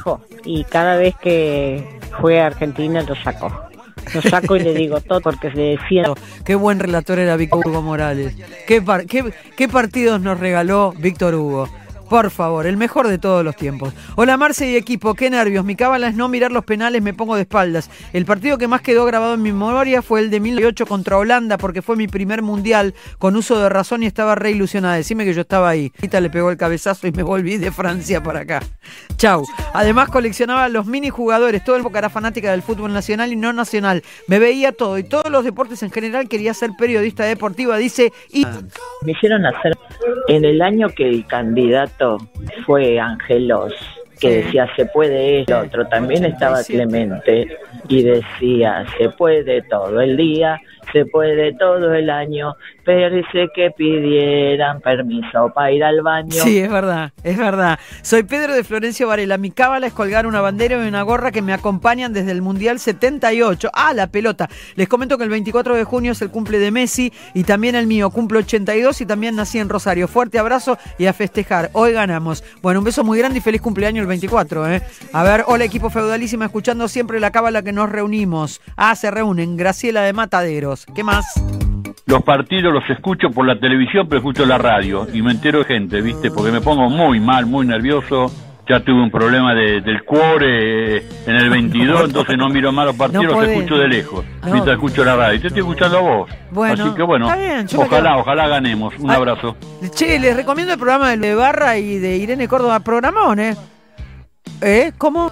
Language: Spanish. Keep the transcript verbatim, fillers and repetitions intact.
viejo y cada vez que fue a Argentina lo sacó. Lo saco y le digo todo porque se decía... Qué buen relator era Víctor Hugo Morales. Qué, par qué, qué partidos nos regaló Víctor Hugo. Por favor, el mejor de todos los tiempos. Hola Marce y equipo, qué nervios. Mi cábala es no mirar los penales, me pongo de espaldas. El partido que más quedó grabado en mi memoria fue el de mil novecientos noventa y ocho contra Holanda, porque fue mi primer mundial con uso de razón y estaba re ilusionada. Decime que yo estaba ahí. Ahorita le pegó el cabezazo y me volví de Francia para acá. Chau. Además coleccionaba los mini jugadores. Todo el Boca era fanática del fútbol nacional y no nacional. Me veía todo y todos los deportes en general. Quería ser periodista deportiva, dice. Y... Me hicieron hacer en el año que el candidato fue Angelos, que sí. decía se puede el otro, también estaba Clemente y decía se puede todo el día, se puede todo el año, parece que pidieran permiso para ir al baño. Sí, es verdad, es verdad. Soy Pedro de Florencio Varela, mi cábala es colgar una bandera y una gorra que me acompañan desde el Mundial setenta y ocho. Ah, la pelota. Les comento que el veinticuatro de junio es el cumple de Messi y también el mío, cumple ochenta y dos y también nací en Rosario. Fuerte abrazo y a festejar, hoy ganamos. Bueno, un beso muy grande y feliz cumpleaños el veinticuatro, ¿eh? A ver, hola equipo feudalísima, escuchando siempre la cábala que nos reunimos. Ah, se reúnen, Graciela de Mataderos. ¿Qué más? Los partidos los escucho por la televisión, pero escucho la radio y me entero de gente, ¿viste? Porque me pongo muy mal, muy nervioso. Ya tuve un problema de, del cuore eh, en el veintidós, no, entonces no miro más los partidos, no los escucho de lejos, no. mientras escucho la radio. Te estoy escuchando a vos. Bueno, así que bueno, bien, ojalá, ojalá ganemos. Un Ay, abrazo. Che, les recomiendo el programa de Barra y de Irene Córdoba, programón, ¿eh? ¿Eh? ¿Cómo?